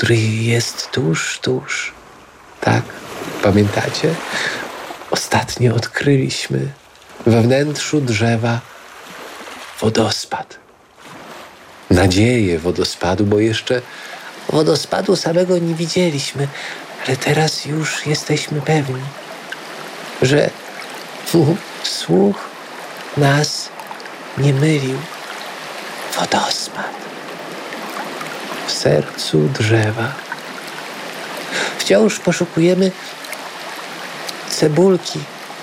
który jest tuż, tuż. Tak, pamiętacie? Ostatnio odkryliśmy we wnętrzu drzewa wodospad. Nadzieję wodospadu, bo jeszcze wodospadu samego nie widzieliśmy, ale teraz już jesteśmy pewni, że słuch nas nie mylił. Wodospad w sercu drzewa. Wciąż poszukujemy cebulki,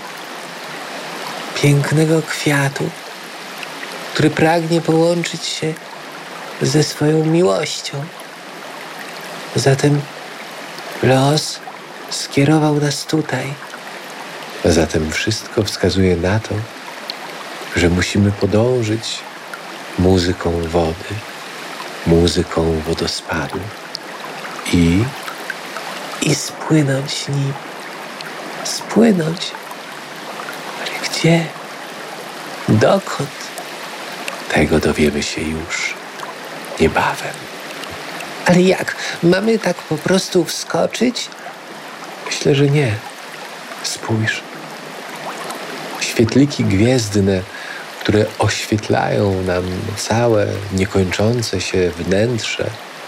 pięknego kwiatu, który pragnie połączyć się ze swoją miłością. Zatem los skierował nas tutaj. Zatem wszystko wskazuje na to, że musimy podążyć muzyką wody, muzyką wodospadu i spłynąć nim. Spłynąć. Ale gdzie? Dokąd? Tego dowiemy się już niebawem. Ale jak? Mamy tak po prostu wskoczyć? Myślę, że nie. Spójrz. Świetliki gwiezdne, które oświetlają nam całe niekończące się wnętrze,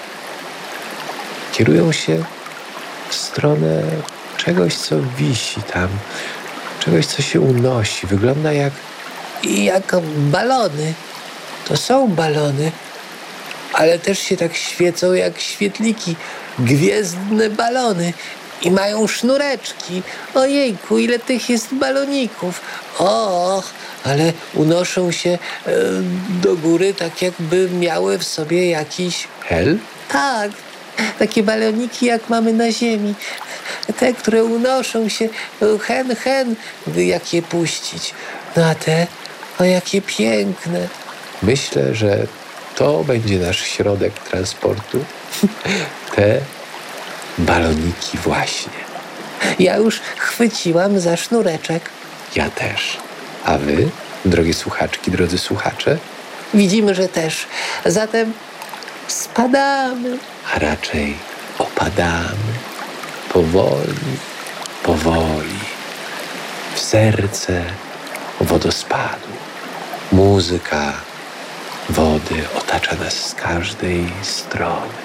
kierują się w stronę czegoś, co wisi tam, czegoś, co się unosi. Wygląda jak balony. To są balony, ale też się tak świecą jak świetliki, gwiezdne balony. I mają sznureczki. Ojejku, ile tych jest baloników. Och, ale unoszą się do góry, tak jakby miały w sobie jakiś hel. Tak, takie baloniki jak mamy na ziemi. Te, które unoszą się, hen, jak je puścić. No a te, o jakie piękne. Myślę, że to będzie nasz środek transportu. Te baloniki właśnie. Ja już chwyciłam za sznureczek. Ja też. A wy, drogie słuchaczki, drodzy słuchacze? Widzimy, że też. Zatem spadamy, a raczej opadamy. Powoli, powoli. W serce wodospadu. Muzyka wody otacza nas z każdej strony.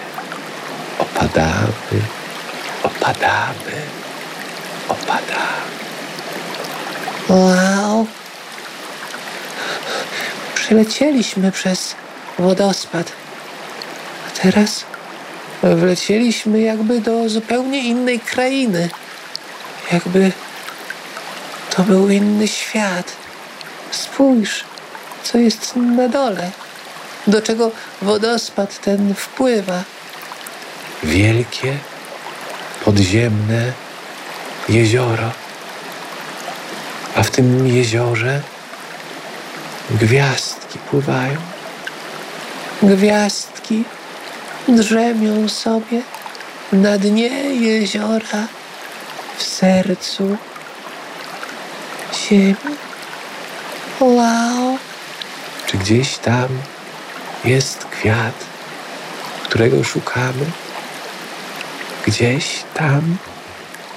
Opadamy, opadamy, opadamy. Wow! Przelecieliśmy przez wodospad. A teraz wlecieliśmy jakby do zupełnie innej krainy. Jakby to był inny świat. Spójrz, co jest na dole. Do czego wodospad ten wpływa. Wielkie, podziemne jezioro. A w tym jeziorze gwiazdki pływają. Gwiazdki drzemią sobie na dnie jeziora, w sercu ziemi. Wow! Czy gdzieś tam jest kwiat, którego szukamy? Gdzieś tam